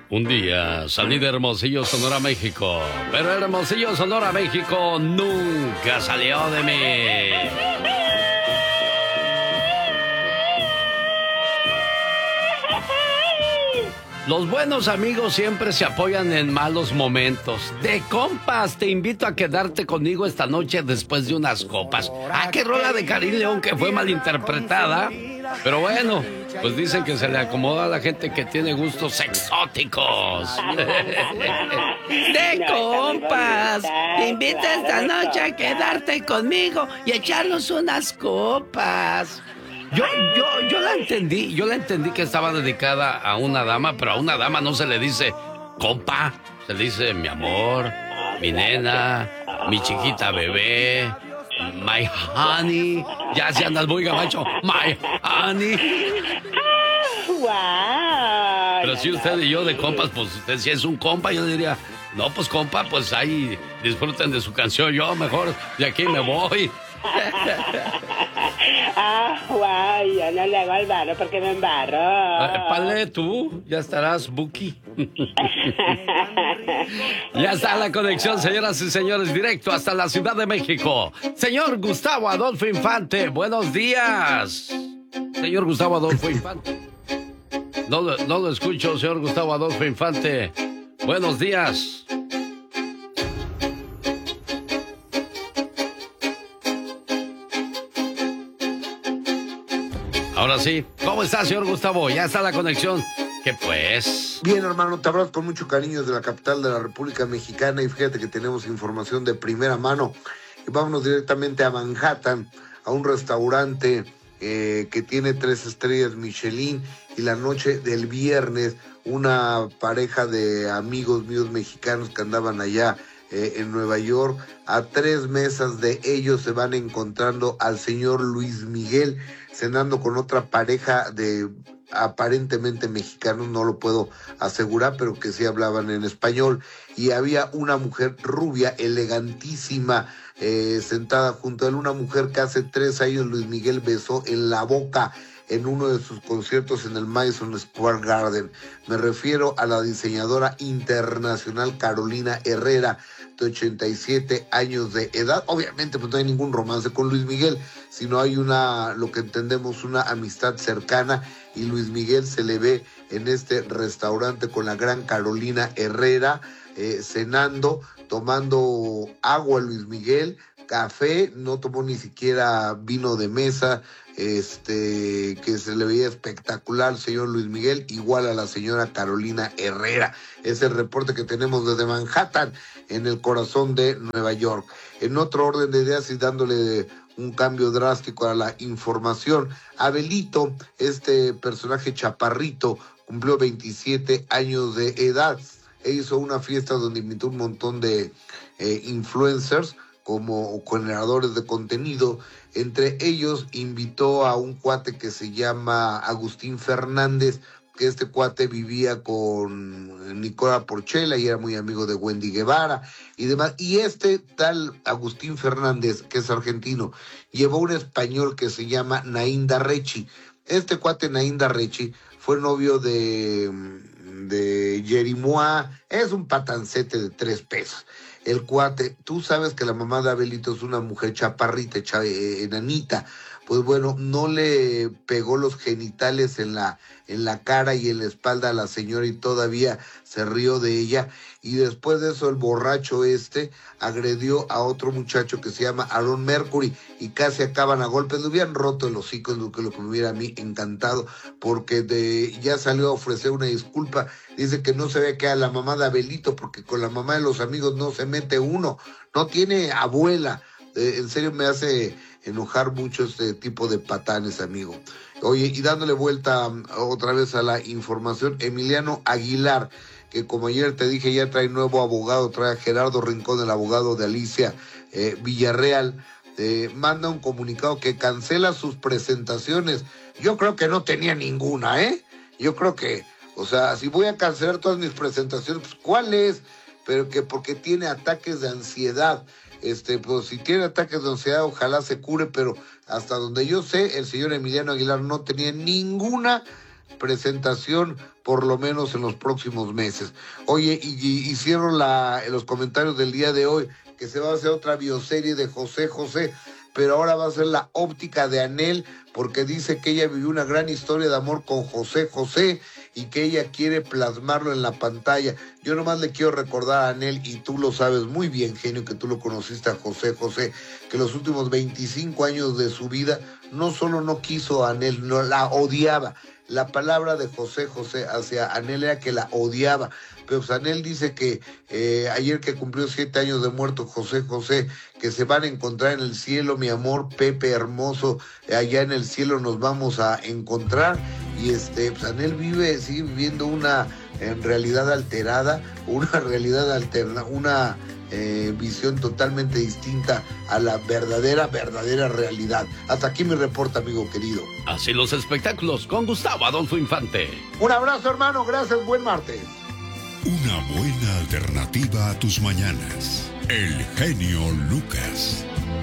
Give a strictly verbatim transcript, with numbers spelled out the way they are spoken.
Un día salí de Hermosillo, Sonora, México, pero Hermosillo, Sonora, México nunca salió de mí. Los buenos amigos siempre se apoyan en malos momentos. De compas, te invito a quedarte conmigo esta noche después de unas copas. Ah, qué rola de Karim León que fue malinterpretada. Pero bueno, pues dicen que se le acomoda a la gente que tiene gustos exóticos. De compas, te invito esta noche a quedarte conmigo y echarnos unas copas. Yo, yo, yo la entendí, yo la entendí que estaba dedicada a una dama, pero a una dama no se le dice compa, se le dice mi amor, mi nena, mi chiquita bebé, my honey. Ya se andas muy gabacho, my honey. Wow. Pero si usted y yo de compas, pues usted si es un compa, yo diría, no, pues compa, pues ahí disfruten de su canción, yo mejor de aquí me voy. Ah, guau, yo no le hago al barro porque me embarro. Ah, Pale, tú, ya estarás, Buki. Ya está la conexión, señoras y señores, directo hasta la Ciudad de México. Señor Gustavo Adolfo Infante, buenos días. Señor Gustavo Adolfo Infante. No, no lo escucho, señor Gustavo Adolfo Infante. Buenos días. Ahora sí. ¿Cómo está, señor Gustavo? Ya está la conexión. ¿Qué pues? Bien, hermano, te abrazo con mucho cariño desde la capital de la República Mexicana y fíjate que tenemos información de primera mano. Y vámonos directamente a Manhattan, a un restaurante eh, que tiene tres estrellas Michelin, y la noche del viernes una pareja de amigos míos mexicanos que andaban allá eh, en Nueva York, a tres mesas de ellos se van encontrando al señor Luis Miguel cenando con otra pareja de aparentemente mexicanos, no lo puedo asegurar, pero que sí hablaban en español, y había una mujer rubia, elegantísima, eh, sentada junto a él, una mujer que hace tres años Luis Miguel besó en la boca en uno de sus conciertos en el Madison Square Garden. Me refiero a la diseñadora internacional Carolina Herrera, de ochenta y siete años de edad. Obviamente pues no hay ningún romance con Luis Miguel, sino hay una, lo que entendemos, una amistad cercana, y Luis Miguel se le ve en este restaurante con la gran Carolina Herrera, eh, cenando, tomando agua Luis Miguel, café, no tomó ni siquiera vino de mesa, este, que se le veía espectacular al señor Luis Miguel, igual a la señora Carolina Herrera. Es el reporte que tenemos desde Manhattan, en el corazón de Nueva York. En otro orden de ideas y dándole un cambio drástico a la información, Abelito, este personaje chaparrito, cumplió veintisiete años de edad. E hizo una fiesta donde invitó un montón de eh, influencers como generadores de contenido. Entre ellos invitó a un cuate que se llama Agustín Fernández, que este cuate vivía con Nicola Porchela y era muy amigo de Wendy Guevara y demás. Y este tal Agustín Fernández, que es argentino, llevó un español que se llama Naín Darrechi. Este cuate Naín Darrechi fue novio de, de Jerimois, es un patancete de tres pesos. El cuate, tú sabes que la mamá de Abelito es una mujer chaparrita, cha, eh, enanita, pues bueno, no le pegó los genitales en la, en la cara y en la espalda a la señora y todavía se rió de ella. Y después de eso el borracho este agredió a otro muchacho que se llama Aaron Mercury y casi acaban a golpes. Le hubieran roto el hocico, es lo que, lo que me hubiera a mí encantado, porque de, ya salió a ofrecer una disculpa. Dice que no se ve que a la mamá de Abelito, porque con la mamá de los amigos no se mete uno, no tiene abuela. Eh, en serio me hace enojar mucho este tipo de patanes, amigo. Oye, y dándole vuelta um, otra vez a la información, Emiliano Aguilar, que como ayer te dije ya trae nuevo abogado, trae a Gerardo Rincón, el abogado de Alicia eh, Villarreal, eh, manda un comunicado que cancela sus presentaciones. Yo creo que no tenía ninguna, ¿eh? Yo creo que, o sea, si voy a cancelar todas mis presentaciones, pues ¿cuál es? Pero que porque tiene ataques de ansiedad. Este, pues si tiene ataques de ansiedad, ojalá se cure, pero hasta donde yo sé, el señor Emiliano Aguilar no tenía ninguna presentación por lo menos en los próximos meses. Oye, y, y, y cierro la, los comentarios del día de hoy, que se va a hacer otra bioserie de José José, pero ahora va a ser la óptica de Anel, porque dice que ella vivió una gran historia de amor con José José y que ella quiere plasmarlo en la pantalla. Yo nomás le quiero recordar a Anel, y tú lo sabes muy bien, genio, que tú lo conociste a José José, que los últimos veinticinco años de su vida no solo no quiso a Anel, no la odiaba. La palabra de José José hacia Anel era que la odiaba. Pero pues Anel dice que eh, ayer que cumplió siete años de muerto José José, que se van a encontrar en el cielo, mi amor, Pepe hermoso, allá en el cielo nos vamos a encontrar. Y este, pues Anel vive, sigue viviendo una en realidad alterada, una realidad alterna, una eh, visión totalmente distinta a la verdadera, verdadera realidad. Hasta aquí mi reporte, amigo querido. Así los espectáculos con Gustavo Adolfo Infante. Un abrazo, hermano, gracias, buen martes. Una buena alternativa a tus mañanas. El genio Lucas.